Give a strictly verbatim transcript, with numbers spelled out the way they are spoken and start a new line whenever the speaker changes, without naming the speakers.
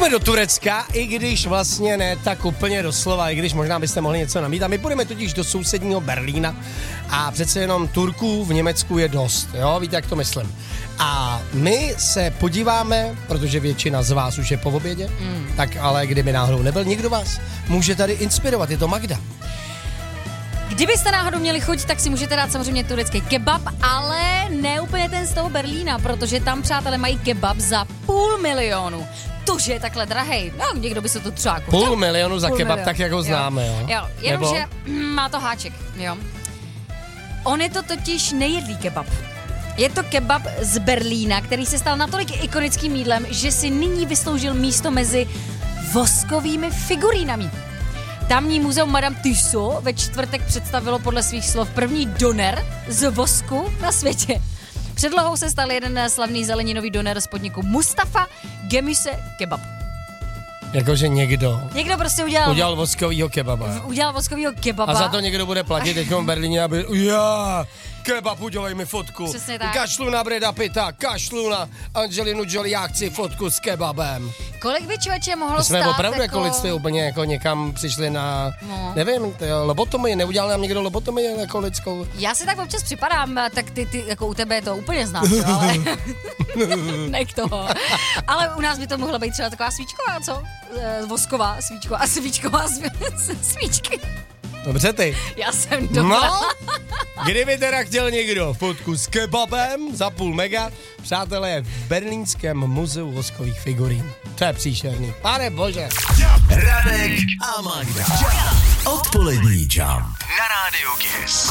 Půjdeme do Turecka, i když vlastně ne tak úplně doslova, i když možná byste mohli něco namít. A my půjdeme totiž do sousedního Berlína a přece jenom Turků v Německu je dost, jo, víte, jak to myslím. A my se podíváme, protože většina z vás už je po obědě, mm. tak ale kdyby náhodou nebyl nikdo vás, může tady inspirovat, je to Magda.
Kdybyste náhodou měli chuť, tak si můžete dát samozřejmě turecký kebab, ale ne úplně ten z toho Berlína, protože tam, přátelé, mají kebab za půl milionu. To, že je takhle drahej. No, někdo by se to třeba koupil.
Půl milionu za
půl
kebab,
milion.
tak jak ho známe, jo.
Jo, jenomže má to háček, jo. On je to totiž nejedlý kebab. Je to kebab z Berlína, který se stal natolik ikonickým jídlem, že si nyní vysloužil místo mezi voskovými figurínami. Tamní muzeum Madame Tussauds ve čtvrtek představilo podle svých slov první doner z vosku na světě. Předlohou se stal jeden slavný zeleninový doner z podniku Mustafa Gemüse Kebab.
Jakože někdo.
Někdo prostě udělal...
Udělal voskovýho kebaba.
Udělal voskovýho kebaba.
A za to někdo bude platit teď v Berlíně, aby... Já, kebab, udělej mi fotku.
Přesně tak.
Kašlu na Breda Pitta, kašlu na Angelinu Jolie, já chci fotku s kebabem.
Kolik by člověče mohlo
My jsme
stát
opravdu
jako...
jako lidství úplně jako někam přišli na...
No.
Nevím, lobotomii, neudělal nám někdo lobotomii jako lidskou?
Já si tak občas připadám, tak ty, ty jako u tebe to úplně znám, jo, ale... Nech toho. Ale u nás by to mohla být třeba taková svíčková, co? E, vosková svíčková a svíčková svíčky.
Dobře ty.
Já jsem dobrá.
No, kdyby teda chtěl někdo fotku s kebabem za půl mega, přátelé, je v Berlínském muzeu voskových figurín. To je příšerný. Pane bože.
Radek a Magda. Odpolední jump na rádiu Kiss.